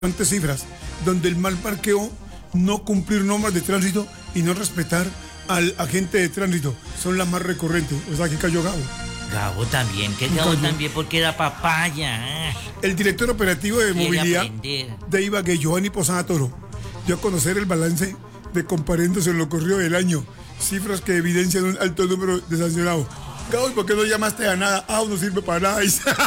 cifras, donde el mal parqueo, no cumplir normas de tránsito y no respetar al agente de tránsito son las más recurrentes. O sea, que cayó Gabo. Gabo también, que Gabo también porque era papaya. El director operativo de movilidad de Ibagué, Giovanni Posada Toro, dio a conocer el balance de comparendos en lo corrido del año, cifras que evidencian un alto número de sancionados. Gabo, ¿por qué no llamaste a nada? No sirve para nada.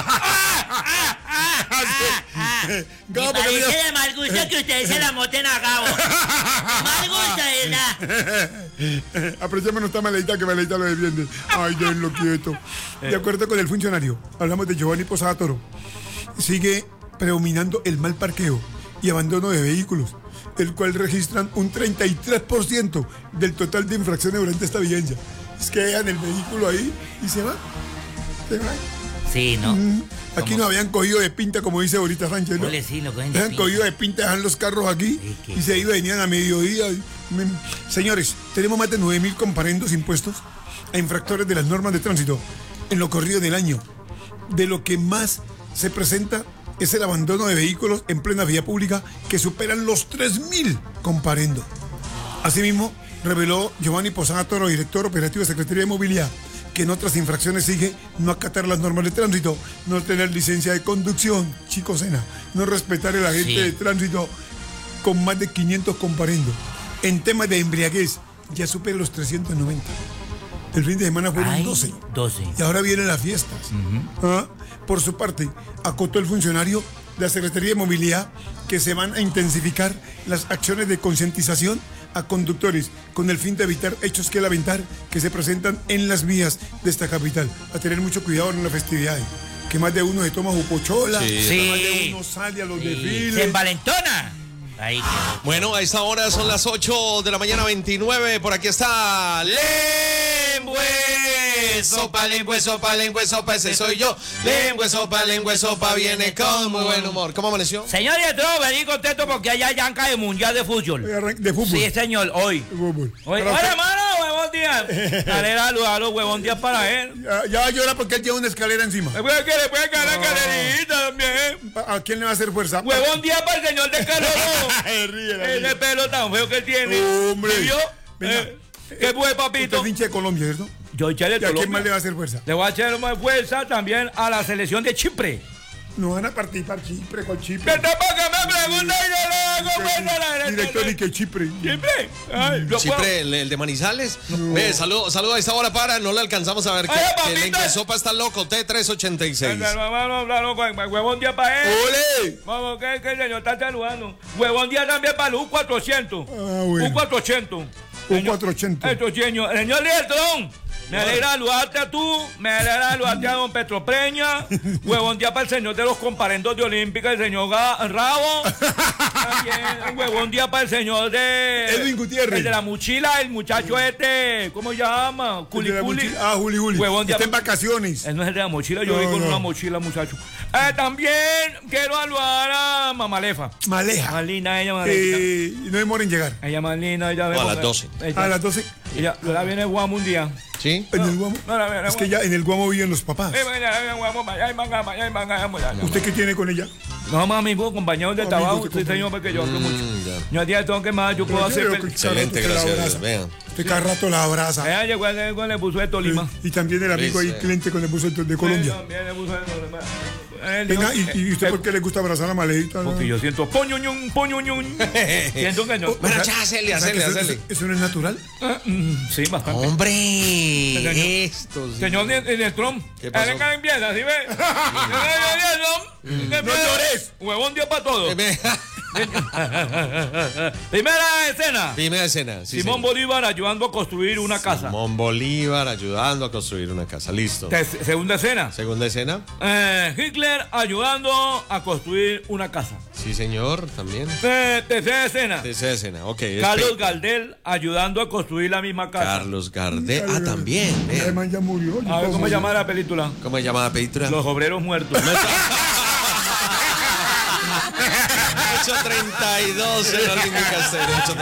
Gabo, me parece de mal gusto que ustedes se la moten a Gabo. Mal gusto, ¿verdad? Apreciamos nuestra Maleita, que Maleita lo defiende. Ay, déjenlo quieto. De acuerdo con el funcionario, hablamos de Giovanni Posada Toro, sigue predominando el mal parqueo y abandono de vehículos, el cual registran un 33% del total de infracciones durante esta vigencia. Es que dejan el vehículo ahí y se van. Sí, ¿no? Aquí nos habían cogido de pinta, como dice ahorita Sánchez, ¿no? Sí, lo cogen de Dejan pinta. cogido de pinta, dejan los carros aquí y se iban, venían a mediodía. Señores, tenemos más de 9.000 comparendos impuestos a infractores de las normas de tránsito en lo corrido del año. De lo que más se presenta es el abandono de vehículos en plena vía pública, que superan los 3.000 comparendos. Asimismo, reveló Giovanni Posada Toro, director operativo de Secretaría de Movilidad, que en otras infracciones sigue no acatar las normas de tránsito, no tener licencia de conducción, Chico Sena, no respetar el agente de tránsito con más de 500 comparendos. En temas de embriaguez, ya supera los 390. El fin de semana fueron 12. Y ahora vienen las fiestas. Por su parte, acotó el funcionario de la Secretaría de Movilidad que se van a intensificar las acciones de concientización a conductores con el fin de evitar hechos que lamentar que se presentan en las vías de esta capital. A tener mucho cuidado en las festividades, que más de uno se toma jupochola, más de uno sale a los desfiles. Se envalentona. Ahí quedó. Bueno, a esta hora son las 8 de la mañana 29. Por aquí está Lengüe Sopa, ese soy yo. Lengüe Sopa, viene con muy buen humor. ¿Cómo amaneció? Señor, y todo vení contento porque allá arranca el Mundial de Fútbol. De fútbol. Sí, señor, hoy. Hoy, hermano, huevón Díaz. Dale a los huevón Díaz para él. Ya va a llorar porque él lleva una escalera encima. Le puede caer la escalerita también. ¿A quién le va a hacer fuerza? Huevón Díaz para el señor de Caloró. Ese pelo tan feo que él tiene. Hombre. ¿Vio? ¿Qué fue, papito? Usted es hincha de Colombia, ¿cierto? Yo hincha de ¿Y a Colombia. quién más le va a hacer fuerza? Le voy a echar más fuerza también a la selección de Chipre. No van a participar Chipre con Chipre. ¿Qué tampoco me pregunta y yo le hago fuerza a la Director, ¿y qué Chipre? ¿Chipre? Ay, Chipre, el de Manizales. Saludo a esta hora para, no le alcanzamos a ver que el Lengüe Sopa está loco, T386. Huevón Díaz para él. ¡Ole! Vamos, que el señor está saludando. Huevón Díaz también para el U400. Bueno. U400. U480. Esto, señor Lietrón. Me alegra saludarte a tú, me alegra saludarte a don Petro Preña. Huevón Día para el señor de los comparendos de Olímpica, el señor Rabo. También huevón Día para el señor de Edwin Gutiérrez. El de la mochila, el muchacho ¿cómo se llama? Juli. Huevón Día. Está en vacaciones. Él no es el de la mochila, yo voy con una mochila, muchacho. También quiero saludar a Mamalefa. Maleja. Más linda ella, Maleja. No demora en llegar. Ella más linda, ella A las 12. A las 12. Ella viene el Guamo un día. ¿Sí? ¿En el Guamo? No, es que ya en el Guamo viven los papás. ¿Usted qué tiene con ella? No, más amigos, compañeros de trabajo. Sí, señor, porque yo hablo mucho. Yo a día tengo que más, yo puedo hacer. Excelente, gracias a Dios. Vean. Usted cada rato la abraza. Ella llegó con el buzo de Tolima. Y también el amigo ahí, cliente con el buzo de Colombia. También el buzo de Tolima. Venga, ¿y usted por qué le gusta abrazar a Malejita? Porque yo siento poñuñun. Siento que no. Bueno, ya, hacele. ¿Eso no es natural? Sí, bastante. Hombre, Señor de Trump. ¿Qué pasó? Él empieza, ¿sí ve? No llores. Huevón Dios para todos. Primera escena. Sí, Simón Bolívar ayudando a construir una casa. Simón Bolívar ayudando a construir una casa. Listo. Segunda escena. Segunda escena. Hitler ayudando a construir una casa. Sí, señor, también. Tercera escena. Ok. Carlos Gardel ayudando a construir la misma casa. Carlos Gardel. También. Además ya murió. A ver, ¿cómo se llama la película? ¿Cómo se llama la película? Los obreros muertos. 8:32 en Olímpica Estéreo. 8:32.